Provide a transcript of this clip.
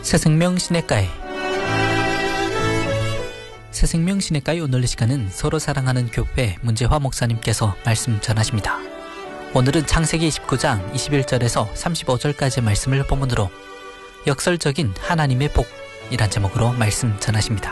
새생명 시냇가에 새생명 시냇가의 오늘 이 시간은 서로 사랑하는 교회 문재화 목사님께서 말씀 전하십니다. 오늘은 창세기 29장 21절에서 35절까지의 말씀을 본문으로 역설적인 하나님의 복이란 제목으로 말씀 전하십니다.